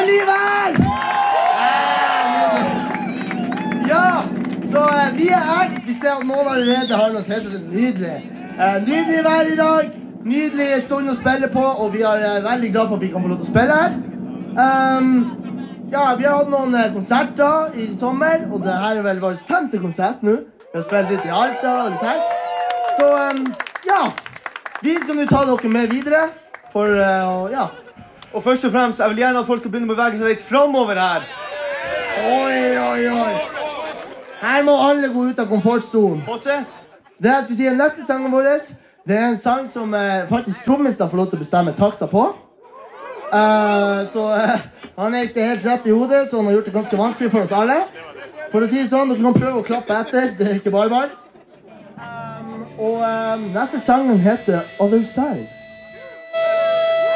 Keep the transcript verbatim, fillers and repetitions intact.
Oliver! Ja, så uh, vi er ekt. Vi ser at noen allerede har noe t-skjorte. Nydelig. Uh, nydelig vær i dag. Nydelig stund å spille på, og vi er uh, veldig glad for at vi kan få lov til å spille her. Um, ja, vi har hatt noen uh, konserter i sommer, og det her er vel vår femte konsert nå. Vi har spilt litt i Alta og litt her. Så, um, ja, vi skal nå ta dere med videre, for, uh, ja. Og først og fremst, jeg vil gjerne at folk skal begynne å bevege seg litt fremover her. Oi, oi, oi. Her må alle gå ut av komfortzonen. Håse? Det jeg skulle si er neste sangen vår, det er en sang som uh, faktisk trommisten får lov til å bestemme takta på. Uh, så uh, han er ikke helt rett i hodet, så han har gjort det ganske vanskelig for oss alle. For å si det sånn, dere kan prøve å klappe etter, det er ikke bare bare. Um, og um, neste sangen heter Other Side.